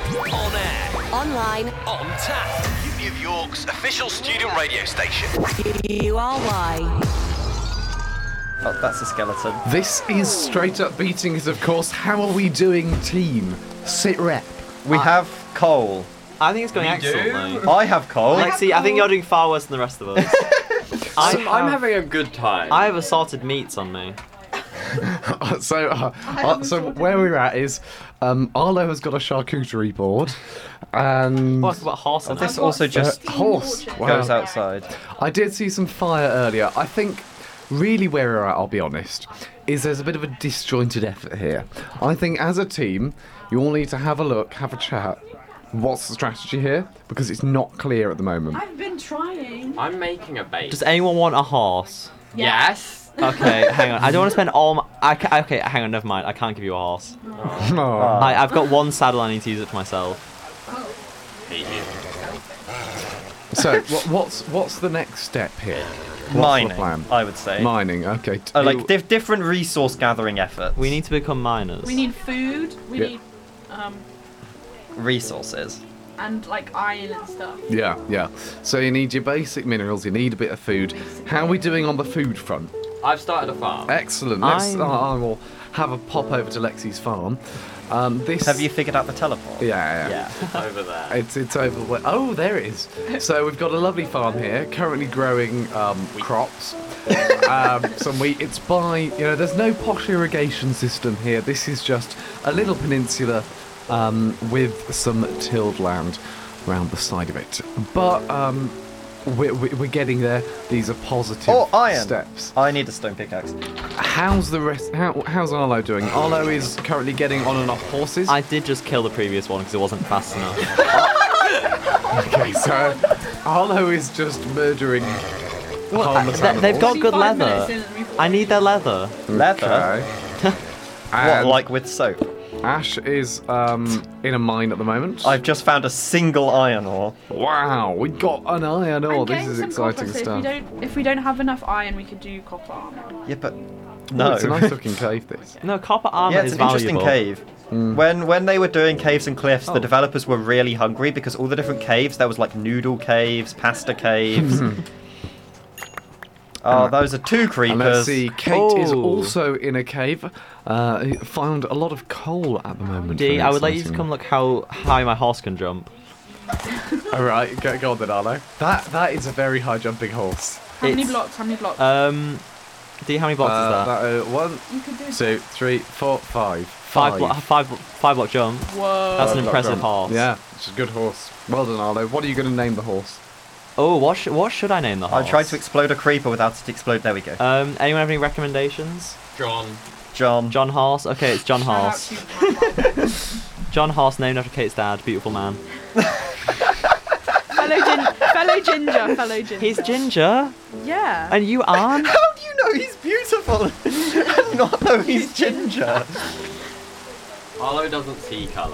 On air. Online. On tap. Uni of York's official student radio station. URY. Oh, that's a skeleton. This is Straight Up Beating It, of course. How are we doing, team? Sit rep. We have coal. I think it's going excellently. I have coal. Lexi, I think you're doing far worse than the rest of us. I'm having a good time. I have assorted meats on me. So where we're at is Arlo has got a charcuterie board, and What about horse? This also just horse goes outside. I did see some fire earlier. I think really where we're at, I'll be honest, is there's a bit of a disjointed effort here. I think as a team, you all need to have a look, have a chat. What's the strategy here? Because it's not clear at the moment. I've been trying. I'm making a base. Does anyone want a horse? Yes. Okay, hang on. I don't want to spend all my... Okay, hang on, never mind. I can't give you a horse. Oh. I've got one saddle, I need to use it for myself. Hate you. So what's the next step here? What's Mining, the plan? I would say. Mining, okay. Like different resource gathering efforts. We need to become miners. We need food. We need resources. and like iron and stuff. Yeah. So you need your basic minerals, you need a bit of food. How are we doing on the food front? I've started a farm. Excellent. I will have a pop over to Lexi's farm. Have you figured out the teleport? Yeah. It's over there. It's over where... Oh, there it is. So we've got a lovely farm here, currently growing crops. Some wheat. It's by... there's no posh irrigation system here. This is just a little peninsula with some tilled land around the side of it. But we're getting there. These are positive iron. steps. I need a stone pickaxe. How's the rest? How's Arlo doing? Arlo is currently getting on and off horses. I did just kill the previous one because it wasn't fast enough. Okay, so Arlo is just murdering harmless animals. They've got good 45 leather. minutes in and we've I need their leather. Leather? Okay. What, And like with soap? Ash is in a mine at the moment. I've just found a single iron ore. Wow, we got an iron ore. I'm This getting is some exciting copper, so stuff. if we don't have enough iron, we could do copper armor. Yeah, but Oh, no. it's a nice looking cave. This. No, copper armor Yeah, it's is an interesting valuable. cave. When they were doing caves and cliffs, Oh. the developers were really hungry because all the different caves, there was like noodle caves, pasta caves. Those are two creepers. And let's see, Kate is Oh. also in a cave. Found a lot of coal at the moment. Dee, Very I would like you to exciting. come look how high my horse can jump. All right, go on then, Arlo. That is a very high jumping horse. How many It's- blocks? How many blocks? Dee, how many blocks is that? 1, you could do 2, 3, 4, 5. Five block jump. Whoa. That's an Block impressive jump. horse. Yeah, it's a good horse. Well done, Arlo. What are you going to name the horse? Oh, what should I name the I horse? tried to explode a creeper without it to explode. There we go. Anyone have any recommendations? John. John Horse. Okay, it's John Shout out Horse. to Horse. John Horse, named after Kate's dad. Beautiful man. fellow ginger. He's ginger, Yeah. and you aren't. How do you know he's beautiful and not know he's ginger? Arlo doesn't see colour.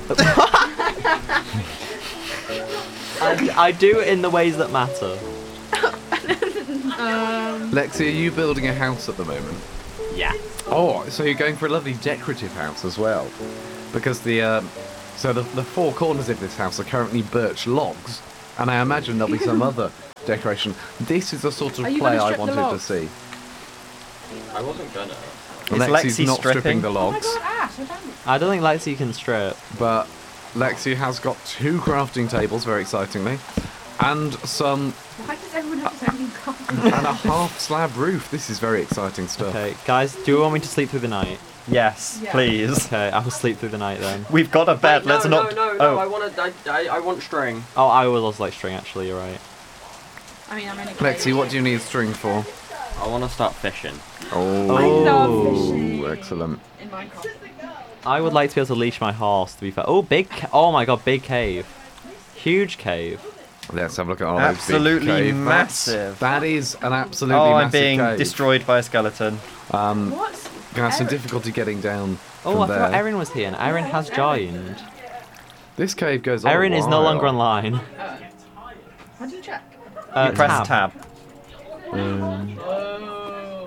I do in the ways that matter. Lexi, are you building a house at the moment? Yeah. Oh, so you're going for a lovely decorative house as well, because the four corners of this house are currently birch logs, and I imagine there'll be some other decoration. This is the sort of Are you play gonna I strip the wanted to logs? see. I wasn't gonna. Lexi's Lexi not stripping stripping? the Oh my logs, god, Ash, I found it. I don't think Lexi can strip. but Lexi has got 2 crafting tables, very excitingly, and Why does everyone have so many cards? and a half slab roof. This is very exciting stuff. Okay, guys, do you want me to sleep through the night? Yes, Yeah. please. Okay, I will sleep through the night then. We've got a bed. Let's not. No, Oh. I want string. Oh, I will also like string. Actually, you're right. I mean, I'm in a Lexi, cave. what do you need string for? I want to start fishing. Oh, I love fishing. excellent. In Minecraft. I would like to be able to leash my horse. To be fair. Oh, oh my god, big cave, huge cave. Let's have a look at all those Absolutely big cave. massive. That is an absolutely Oh, I'm massive being cave. destroyed by a skeleton. What? Gonna have some Eric. difficulty getting down Oh, from I there. forgot Erin was here, and Erin has joined. This cave goes on a Erin is no while. longer online. How do you check? You press tab. Oh.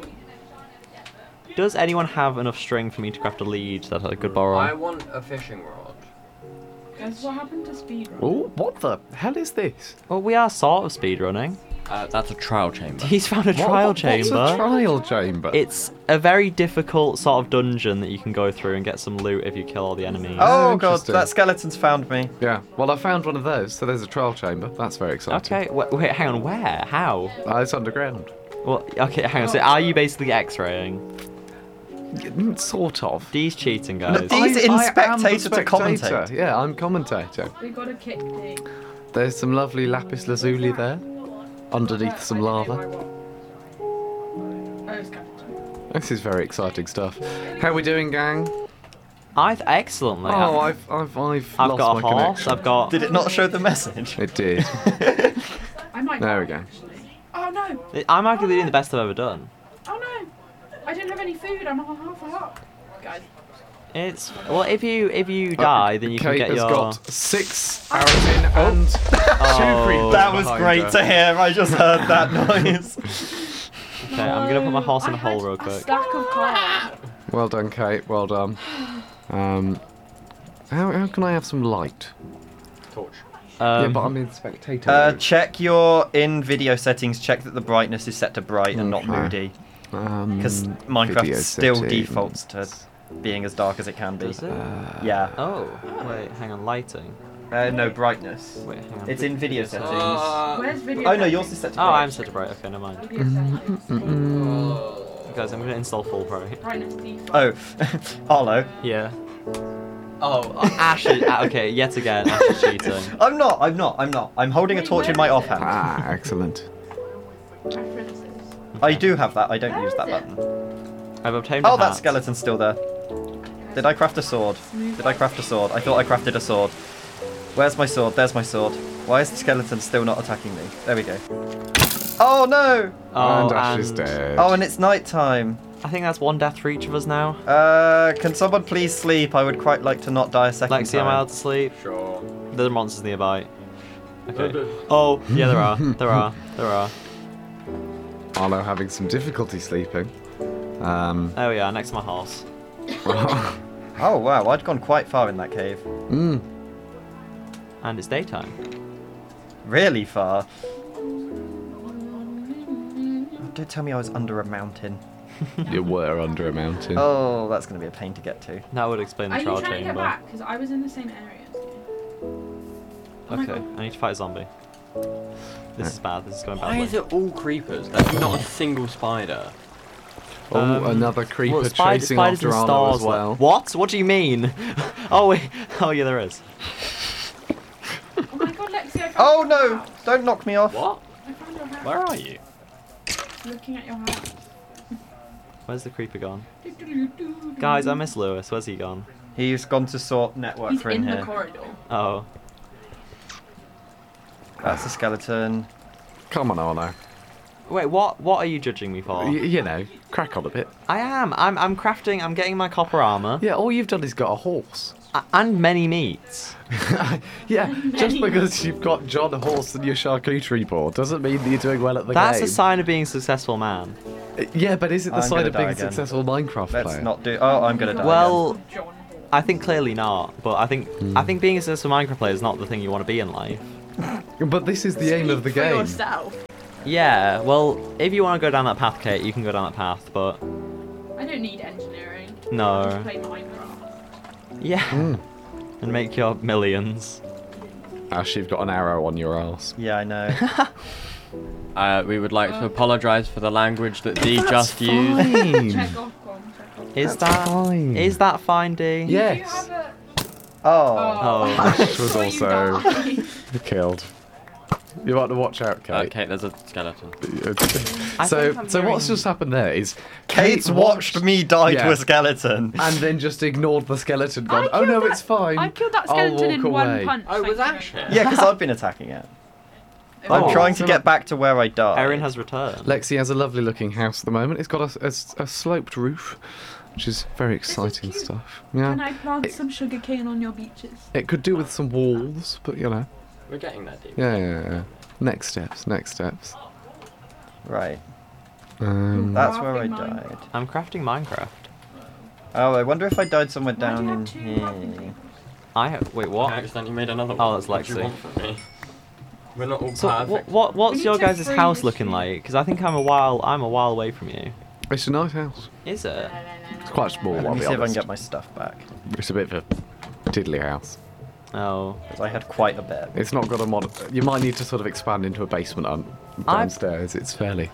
Does anyone have enough string for me to craft a lead that I could borrow? I want a fishing rod. Guys, what happened to speedrun? Oh, what the hell is this? Well, we are sort of speedrunning. That's a trial chamber. He's found a trial What's chamber. a trial chamber? It's a very difficult sort of dungeon that you can go through and get some loot if you kill all the enemies. Oh god, interesting. that skeleton's found me. Yeah, well, I found one of those, so there's a trial chamber. That's very exciting. Okay, wait, hang on, where? How? It's underground. Well, okay, hang on, so are you basically X-raying? Sort of. D's cheating, guys. He's in I am the spectator to commentate. spectator. Yeah, I'm commentator. We got a kick thing. There's some lovely lapis lazuli there, underneath some lava. Oh, it's skeleton. This is very exciting stuff. How are we doing, gang? Excellently. Oh, I've lost I've got a my horse. connection. I've got. Did it not show the message? It did. I might There die, we go. actually. Oh no! I'm arguably doing the best I've ever done. Oh no! I don't have any food. I'm on half a heart. Guys. It's well, if you die, then you can Kate get has your. got 6 arrows in and 2 Oh. creepers That was behind great her. to hear. I just heard that noise. Okay, I'm gonna put my horse in a I hole had real A quick. stack of cards. Well done, Kate. Well done. How can I have some light? Torch. Yeah, but I'm in spectator. mode. Check your in video settings. Check that the brightness is set to bright and not Okay. moody, because Minecraft video still settings. defaults to being as dark as it can be. Does it? Yeah. Oh, wait, hang on, lighting. No brightness. Wait, hang on. It's in video settings. Where's video? Oh no, yours is set to Oh, bright. I'm set to bright. Okay, never mind. Video settings. Guys, I'm gonna install full bright. Brightness default. Oh, Arlo. Yeah. Oh, Ash is, okay, yet again, Ash is cheating. I'm not. I'm holding a Wait, torch in where my is it? offhand. Excellent. Preferences. I do have that. I don't Where use is that it? button. I've obtained a Oh, that hat. skeleton's still there. Did I craft a sword? Did I craft a sword? I thought I crafted a sword. Where's my sword? There's my sword. Why is the skeleton still not attacking me? There we go. Oh no! Oh, and Ash is dead. Oh, and it's night time. I think that's one death for each of us now. Can someone please sleep? I would quite like to not die a second Lexi, am I time. allowed to sleep? Sure. There are monsters nearby. Okay. Oh, yeah, there are. There are. There are. Arlo having some difficulty sleeping. There we are, next to my horse. Oh wow, I'd gone quite far in that cave. And it's daytime. Really far. Don't tell me I was under a mountain. You were under a mountain. Oh, that's going to be a pain to get to. That would explain the Are you trial trying to get chamber. back? Because I was in the same area as you. Oh my Okay, God. I need to fight a zombie. This is bad, this is going Why badly. is it all creepers? There's not a single spider. Another creeper Well, chasing spiders after and Arlo stars. as well. What? What do you mean? Oh wait. Oh yeah, there is. Oh my God, Lexi, I found Oh your no! house. Don't knock me off. What? I found your house. Where are you? Looking at your house. Where's the creeper gone? Guys, I miss Lewis. Where's he gone? He's gone to sort network He's for in in the here. corridor. Oh. That's a skeleton. Come on, Arlo. Wait, what are you judging me for? You know, crack on a bit. I am. I'm crafting. I'm getting my copper armor Yeah, all you've done is got a horse. and many meats. Yeah, just because you've got John Horse and your charcuterie board doesn't mean that you're doing well at the That's game. a sign of being a successful man. Yeah, but is it the I'm sign gonna of being die a again. successful Minecraft Let's player? not do. Oh, I'm gonna die. Well, John. I think clearly not. But I think being a successful Minecraft player is not the thing you want to be in life. But this is the aim of the Speak for game. yourself. Yeah. Well, if you want to go down that path, Kate, you can go down that path. But I don't need engineering. No. I just play Minecraft. yeah. And make your millions. Ash, you've got an arrow on your ass. Yeah, I know. We would like to apologise for the language that Dee just used. Fine. Check off, Gom, check off. Is That's that fine. is that fine, D? Do you Yes. have a... Oh. Oh. Ash was Before you also die. killed. You want to watch out, Kate. Okay, there's a skeleton. I So think I'm what's hearing- just happened there is Kate's watched me die Yeah. to a skeleton. and then just ignored the skeleton. Gone, I oh killed no, that- it's fine. I killed that I'll skeleton in walk one away. punch. Oh, was thank Ash you. here? Yeah, because I've been attacking it. I'm Oh, trying to so get look- back to where I died. Erin has returned. Lexi has a lovely looking house at the moment. It's got a sloped roof, which is very exciting cute. stuff. Can Yeah, I plant some sugarcane on your beaches? it could do with some walls, but you know. We're getting there, Dee. Yeah. Next steps. Right. Um, That's where I Crafting mine. died. I'm crafting Minecraft. Oh, I wonder if I died somewhere Why do down you in have two here. crafting tables? Wait, what? I accidentally made another one. Oh, that's What do you Lexi. want from me? We're not all So perfect. what's We your need to guys' freeze house the looking sheep. like? Because I think I'm a while away from you. It's a nice house. Is it? It's quite small, Let I'll me be see if I can honest. get my stuff back. It's a bit of a tiddly house. Oh. Because I had quite a bit. It's not got a mod. You might need to sort of expand into a basement downstairs. It's fairly.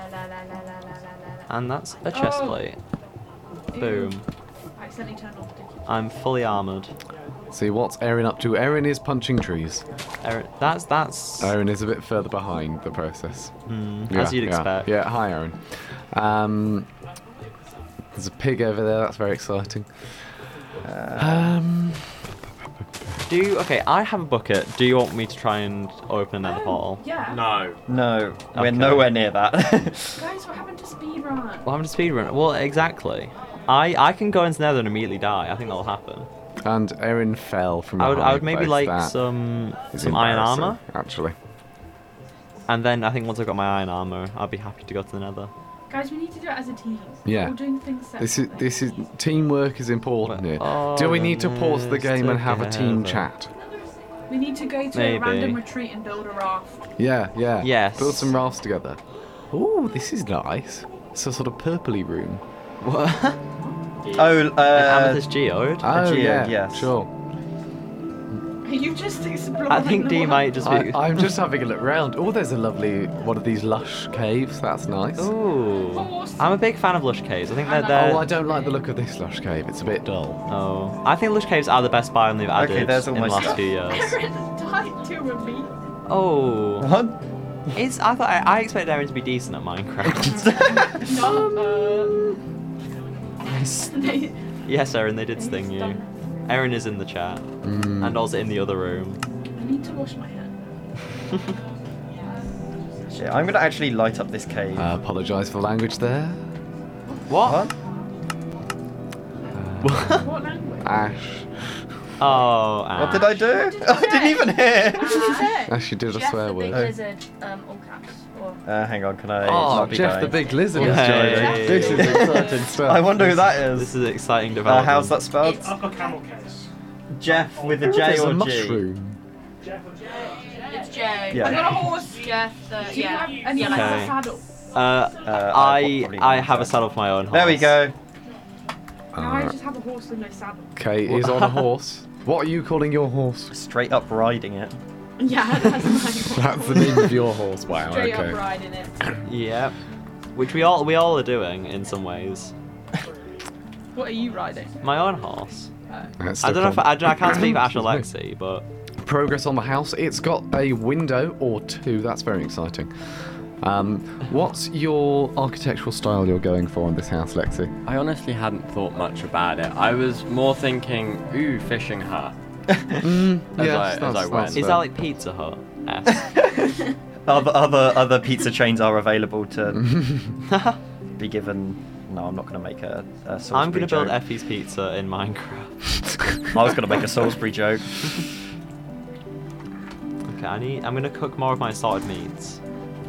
And that's a chest Oh. plate. Ew. Boom. I accidentally turned off the I'm fully armored. See what's Erin up to? Erin is punching trees. That's Erin is a bit further behind the process. as you'd expect. Yeah, hi Erin. There's a pig over there. That's very exciting. Okay, I have a bucket. Do you want me to try and open another portal? Yeah. No. No, we're Okay. nowhere near that. Guys, what happened to speedrun? Well, I'm to speedrun. Well, exactly. I can go into Nether and immediately die. I think that'll happen. And Erin fell from. I a would high maybe place. like That some is iron embarrassing, armor, Actually. and then I think once I've got my iron armor, I'll be happy to go to the Nether. Guys, we need to do it as a team. Yeah. We're all doing things separately. This is teamwork is important here. Oh, Do we need to pause the game and have a team together. chat? We need to go to Maybe. a random retreat and build a raft. Yeah, yeah. Yes. Build some rafts together. Ooh, this is nice. It's a sort of purpley room. What? Oh, Amethyst geode? Oh geode, yeah, yes. sure. You just explored. I think D might just be. I'm just having a look round. Oh, there's a lovely one of these lush caves. That's nice. Ooh. Horse. I'm a big fan of lush caves. I think they're. Oh, I don't like the look of this lush cave. It's a bit dull. Oh, I think lush caves are the best biome they've added Okay, there's all in the my last stuff. few years. Aaron died to a meat. Oh, what? it's. I thought I expected Aaron to be decent at Minecraft. No. They- Yes, Aaron, they did sting you. Aaron is in the chat, and also in the other room. I need to wash my hands. Shit, I'm gonna actually light up this cave. Apologise for the language there. What? What language? Ash. Oh, What did I do? I didn't even hear. What did you say? Ash, you did a Jeff swear the Big word. Lizard, all caps. Or Hang on, can I Oh, not be Jeff dying? the Big Lizard Hey. is joining. This is exciting stuff. I wonder who that is. This is exciting development. How's that spelled? It's I've got camel case. Jeff with a Oh, J there's or a G? mushroom. it's Jay. Yeah. I got a horse. Jeff the Do you have any yeah, like Okay. a saddle? I probably have a not. saddle for my own horse. There we go. No, I just have a horse with no saddle. Kate is on a horse. What are you calling your horse? Straight up riding it. Yeah, that's my horse. That's the name of your horse. Wow. Straight Okay. up riding it. Yeah, which we all are doing in some ways. What are you riding? My own horse. That's I don't know if still I can't speak for Ash or Excuse me. Lexi, but Progress on the house. It's got a window or two. That's very exciting. What's your architectural style you're going for on this house, Lexi? I honestly hadn't thought much about it. I was more thinking, ooh, fishing hut. as I went. is that like Pizza Hut? Yes. Other pizza chains are available to be given. No, I'm not going to make a Salisbury I'm gonna build joke. Effie's Pizza in Minecraft. I was going to make a Salisbury joke. Okay, I'm gonna cook more of my assorted meats.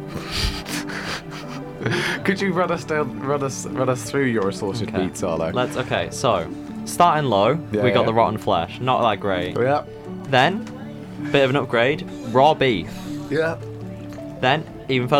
Could you run us through your assorted Okay. meats, Arlo? Okay, so starting low, Yeah, we got yeah. the rotten flesh, not that great. Yeah. Then, bit of an upgrade, raw beef. Yeah. Then, even further